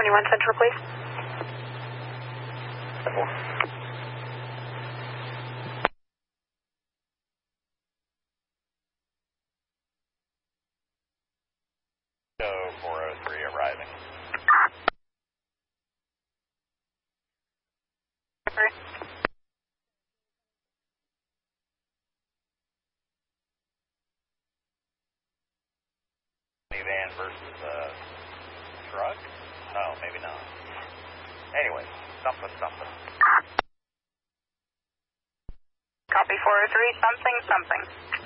21 Central, please. So 403 arriving. Van versus truck? Oh, maybe not. Anyway, something. Copy 403, something.